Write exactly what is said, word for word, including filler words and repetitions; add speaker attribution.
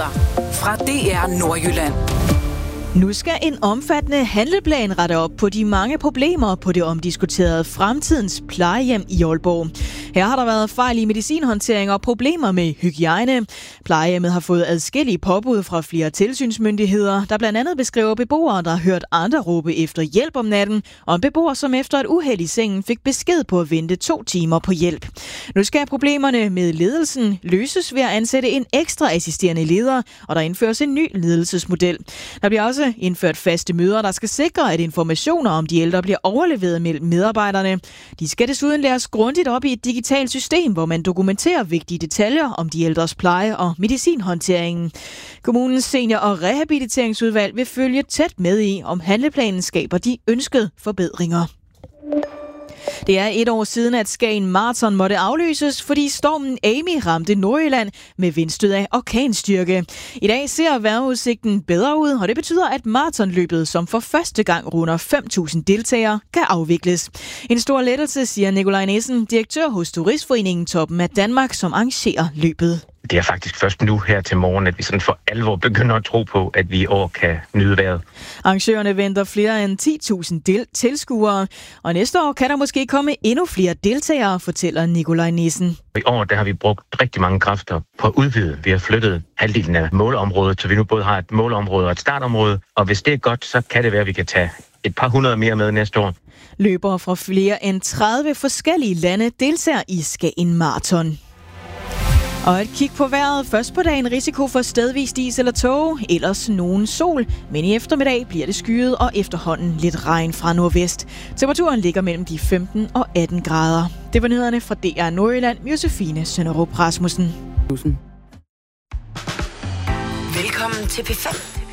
Speaker 1: Nyheder fra D R Nordjylland.
Speaker 2: Nu skal en omfattende handleplan rette op på de mange problemer på det omdiskuterede Fremtidens Plejehjem i Aalborg. Her har der været fejl i medicinhåndtering og problemer med hygiejne. Plejehjemmet har fået adskillige påbud fra flere tilsynsmyndigheder, der blandt andet beskriver beboere, der har hørt andre råbe efter hjælp om natten, og en beboer, som efter et uheld i sengen fik besked på at vente to timer på hjælp. Nu skal problemerne med ledelsen løses ved at ansætte en ekstra assisterende leder, og der indføres en ny ledelsesmodel. Der bliver også indført faste møder, der skal sikre, at informationer om de ældre bliver overleveret mellem medarbejderne. De skal desuden læres grundigt op i et digitalt system, hvor man dokumenterer vigtige detaljer om de ældres pleje og medicinhåndteringen. Kommunens senior- og rehabiliteringsudvalg vil følge tæt med i, om handleplanen skaber de ønskede forbedringer. Det er et år siden, at Skagen Marathon måtte aflyses, fordi stormen Amy ramte Nordjylland med vindstød af orkanstyrke. I dag ser vejrudsigten bedre ud, og det betyder, at maratonløbet, som for første gang runder fem tusind deltagere, kan afvikles. En stor lettelse, siger Nikolaj Nissen, direktør hos Turistforeningen Toppen af Danmark, som arrangerer løbet.
Speaker 3: Det er faktisk først nu her til morgen, at vi sådan for alvor begynder at tro på, at vi i år kan nyde vejret.
Speaker 2: Arrangørerne venter flere end ti tusind del- tilskuere, og næste år kan der måske komme endnu flere deltagere, fortæller Nikolaj Nissen.
Speaker 3: I år der har vi brugt rigtig mange kræfter på at udvide. Vi har flyttet halvdelen af målområdet, så vi nu både har et målområde og et startområde. Og hvis det er godt, så kan det være, at vi kan tage et par hundrede mere med næste år.
Speaker 2: Løbere fra flere end tredive forskellige lande deltager i Skagen Marathon. Og et kig på vejret. Først på dagen risiko for stedvis is eller tåge, ellers nogen sol. Men i eftermiddag bliver det skyet og efterhånden lidt regn fra nordvest. Temperaturen ligger mellem de femten og atten grader. Det var nyhederne fra D R Nordjylland. Josefine Sønderup Rasmussen.
Speaker 1: Velkommen til P fem.